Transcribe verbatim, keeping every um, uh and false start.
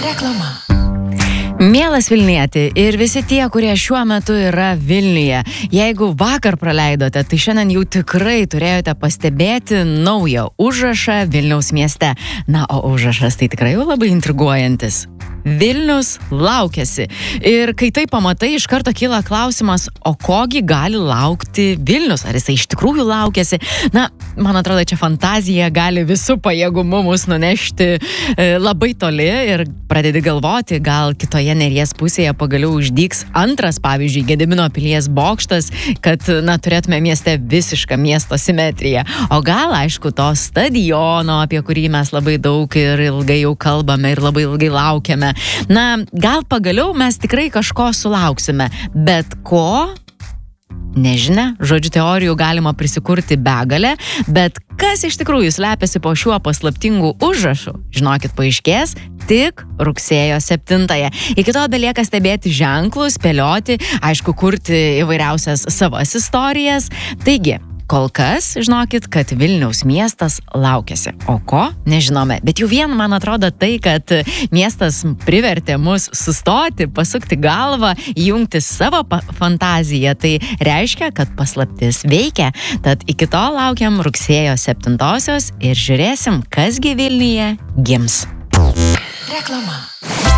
Reklama. Mielas Vilnieti ir visi tie, kurie šiuo metu yra Vilniuje, jeigu vakar praleidote, tai šiandien jau tikrai turėjote pastebėti naują užrašą Vilniaus mieste. Na, o užrašas tai tikrai jau labai intriguojantis. Vilnius laukiasi. Ir kai tai pamatai, iš karto kyla klausimas, o kogi gali laukti Vilnius? Ar jisai iš tikrųjų laukiasi? Na, man atrodo, čia fantazija gali visų pajėgumų mus nunešti e, labai toli ir pradedi galvoti, gal kitoje Neries pusėje pagaliau uždygs antras, pavyzdžiui, Gedimino pilies bokštas, kad, na, turėtume mieste visišką miesto simetriją. O gal, aišku, to stadiono, apie kurį mes labai daug ir ilgai jau kalbame ir labai ilgai laukiame. Na, gal pagaliau mes tikrai kažko sulauksime, bet ko? Nežinia, žodžiu, teorijų galima prisikurti begalę, bet kas iš tikrųjų slepiasi po šiuo paslaptingu užrašu, žinokit, paaiškės tik rugsėjo septintąją. Iki to belieka stebėti ženklus, spėlioti, aišku, kurti įvairiausias savas istorijas. Taigi, kol kas, žinokit, kad Vilniaus miestas laukiasi. O ko? Nežinome. Bet jau vien, man atrodo, tai, kad miestas privertė mus sustoti, pasukti galvą, jungti savo fantaziją, tai reiškia, kad paslaptis veikia. Tad iki to laukiam rugsėjo septintosios ir žiūrėsim, kasgi Vilniuje gims. Reklama.